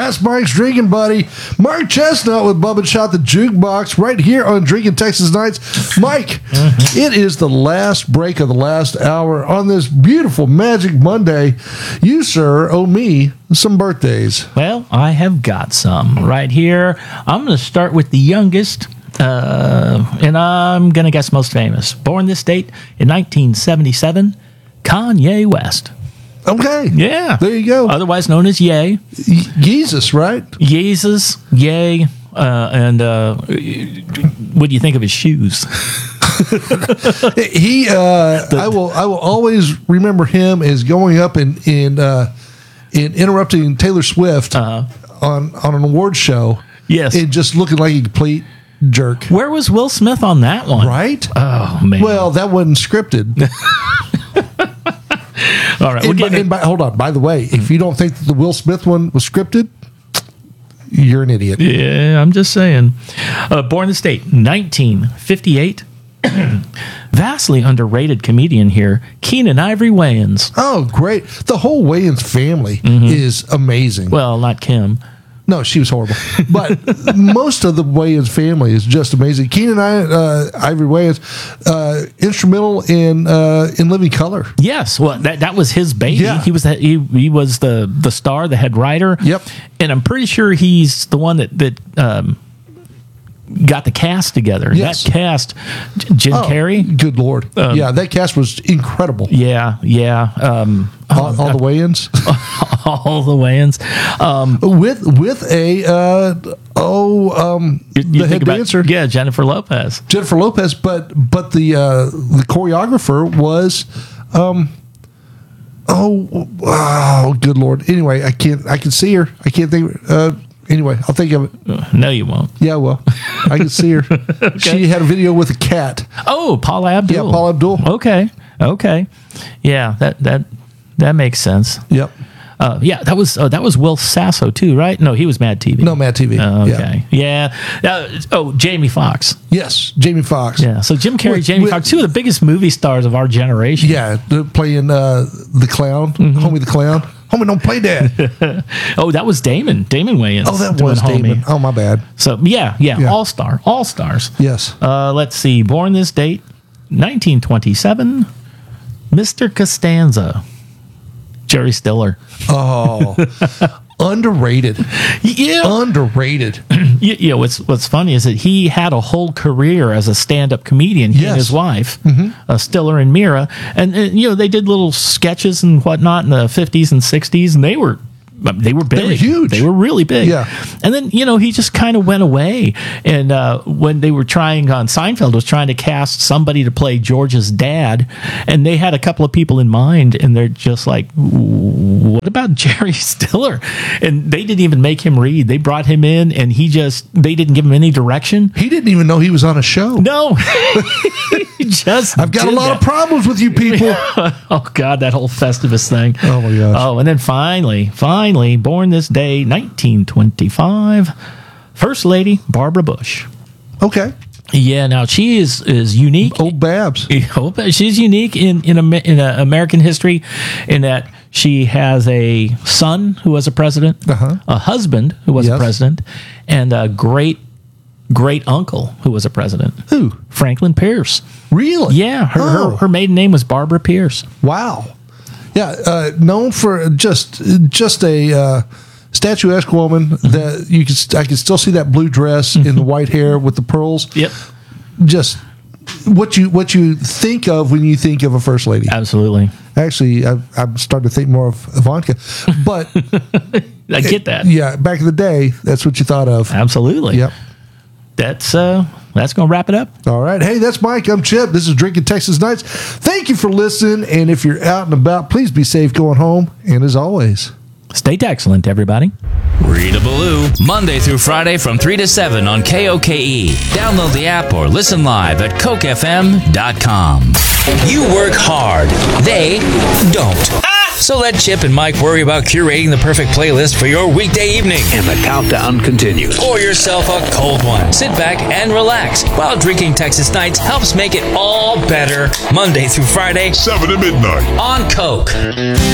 That's Mike's Drinking Buddy. Mark Chestnut with Bubba Shot the Jukebox right here on Drinking Texas Nights. Mike, it is the last break of the last hour on this beautiful Magic Monday. You, sir, owe me some birthdays. Well, I have got some right here. I'm going to start with the youngest, and I'm going to guess most famous. Born this date in 1977, Kanye West. Okay. Yeah. There you go. Otherwise known as Ye. Jesus, right? Jesus, Ye, and what do you think of his shoes? I will always remember him as going up and interrupting Taylor Swift on an award show. Yes. And just looking like a complete jerk. Where was Will Smith on that one? Right? Oh, man. Well, that wasn't scripted. All right. Hold on. By the way, if you don't think that the Will Smith one was scripted, you're an idiot. Yeah, I'm just saying. Born this date, 1958. Vastly underrated comedian here, Keenan Ivory Wayans. Oh, great. The whole Wayans family is amazing. Well, not Kim. No, she was horrible. But most of the Wayans family is just amazing. Keenan Ivory Wayans, instrumental in Living Color. Yes, well, that was his baby. Yeah. He was the star, the head writer. Yep. And I'm pretty sure he's the one that got the cast together. Yes. That cast, Jim Carrey. Good Lord. Yeah, that cast was incredible. Yeah. All the Wayans. All the Wayans. With the head dancer. Yeah, Jennifer Lopez. But the choreographer was good Lord. Anyway, I can see her. I can't think anyway, I'll think of it. No, you won't. Yeah, well, I can see her. Okay. She had a video with a cat. Oh, Paula Abdul. Yeah, Paula Abdul. Okay. Yeah, that makes sense. Yep. That was Will Sasso too, right? No, he was Mad TV. No, Mad TV. Okay. Yeah. Jamie Foxx. Yes, Jamie Foxx. Yeah. So Jim Carrey, Jamie Foxx, two of the biggest movie stars of our generation. Yeah, they're playing the clown, Homie the Clown. Homie, don't play that. Oh, that was Damon Wayans. Oh, that was Damon. Oh, my bad. So yeah. All stars. Yes. Let's see. Born this date, 1927. Mr. Costanza. Jerry Stiller. Oh, underrated. Yeah, underrated. What's funny is that he had a whole career as a stand-up comedian. He and his wife, Stiller and Mira, and they did little sketches and whatnot in the 50s and 60s, and they were big. They were huge. They were really big. Yeah. And then, he just kind of went away. And when they were Seinfeld was trying to cast somebody to play George's dad, and they had a couple of people in mind, and they're just like, what about Jerry Stiller? And they didn't even make him read. They brought him in, and they didn't give him any direction. He didn't even know he was on a show. No. I've got a lot of problems with you people. Oh, God, that whole Festivus thing. Oh, my gosh. Oh, and then finally, born this day, 1925, First Lady Barbara Bush. Okay. Yeah, now she is unique. Old Babs. She's unique in American history in that she has a son who was a president, a husband who was a president, and a great uncle who was a president. Who? Franklin Pierce. Really? Yeah, her maiden name was Barbara Pierce. Wow. Yeah, known for just a statuesque woman that I can still see that blue dress in the white hair with the pearls. Yep. Just what you think of when you think of a first lady. Absolutely. Actually, I'm starting to think more of Ivanka, but I get that. Yeah, back in the day, that's what you thought of. Absolutely. Yep. That's going to wrap it up. All right. Hey, that's Mike. I'm Chip. This is Drinking Texas Nights. Thank you for listening. And if you're out and about, please be safe going home. And as always, stay excellent, everybody. Rita Ballou, Monday through Friday from 3 to 7 on KOKE. Download the app or listen live at CokeFM.com. You work hard. They don't. So let Chip and Mike worry about curating the perfect playlist for your weekday evening. And the countdown continues. Pour yourself a cold one. Sit back and relax while Drinking Texas Nights helps make it all better Monday through Friday, 7 to midnight on Coke.